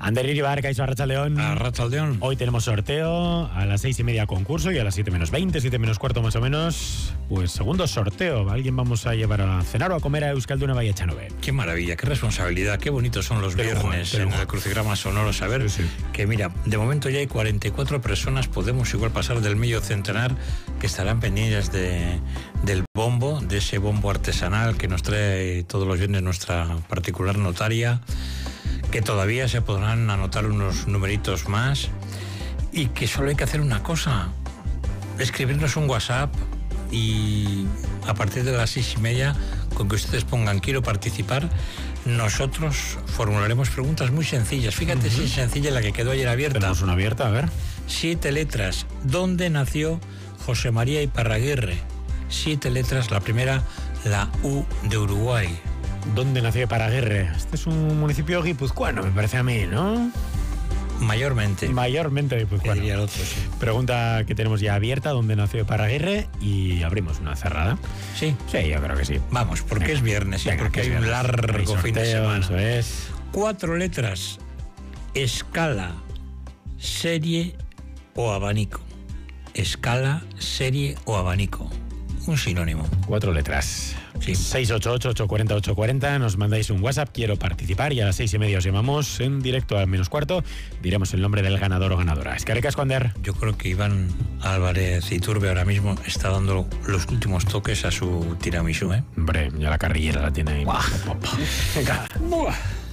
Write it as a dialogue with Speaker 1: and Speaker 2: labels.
Speaker 1: Ander Iribar, Kaixo Arratsaldeón.
Speaker 2: Arratsaldeón.
Speaker 1: Hoy tenemos sorteo a las 6:30 concurso y a las 7 menos 20, 7 menos cuarto más o menos. Pues segundo sorteo. Alguien vamos a llevar a cenar o a comer a Euskalduna Bahía Echanove.
Speaker 2: Qué maravilla, qué responsabilidad, qué bonitos son los viernes en el Crucigrama Sonoro. Saber que, mira, de momento ya hay 44 personas, podemos igual pasar del medio centenar, que estarán pendientes del bombo, de ese bombo artesanal que nos trae todos los viernes nuestra particular notaria, que todavía se podrán anotar unos numeritos más y que solo hay que hacer una cosa, escribirnos un WhatsApp y a partir de las 6:30, con que ustedes pongan quiero participar, nosotros formularemos preguntas muy sencillas. Fíjate si es sencilla la que quedó ayer abierta.
Speaker 1: Tenemos una abierta, a ver.
Speaker 2: 7 letras. ¿Dónde nació José María Iparraguirre? 7 letras. La primera, la U de Uruguay.
Speaker 1: ¿Dónde nació Iparraguirre? Este es un municipio guipuzcoano, me parece a mí, ¿no?
Speaker 2: Mayormente.
Speaker 1: Mayormente guipuzcoano.
Speaker 2: Diría el otro, sí.
Speaker 1: Pregunta que tenemos ya abierta, ¿dónde nació Iparraguirre? Y abrimos una cerrada.
Speaker 2: Sí.
Speaker 1: Sí, yo creo que sí.
Speaker 2: Vamos, porque es viernes y porque hay un largo fin de semana.
Speaker 1: Eso es.
Speaker 2: 4 letras. Escala, serie o abanico. Escala, serie o abanico. Un sinónimo.
Speaker 1: 4 letras.
Speaker 2: Sí.
Speaker 1: 688-840-840. Nos mandáis un WhatsApp, quiero participar, y a las 6:30 os llamamos en directo al menos cuarto. Diremos el nombre del ganador o ganadora. Eskerrik asko, Ander.
Speaker 2: Yo creo que Iván Álvarez Iturbe ahora mismo está dando los últimos toques a su tiramisú, ¿eh?
Speaker 1: Hombre, ya la carrillera la tiene ahí.
Speaker 2: Venga.